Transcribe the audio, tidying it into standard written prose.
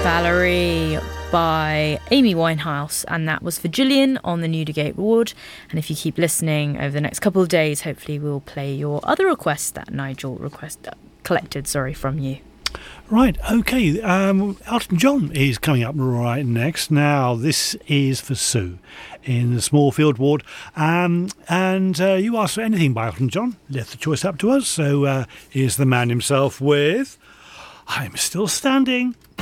Valerie by Amy Winehouse, and that was for Gillian on the Newdigate Ward. And if you keep listening over the next couple of days, hopefully we'll play your other requests that Nigel collected from you. Right, okay. Elton John is coming up right next. Now, this is for Sue in the Smallfield Ward. And you asked for anything by Elton John. Left the choice up to us. So here's the man himself with I'm Still Standing.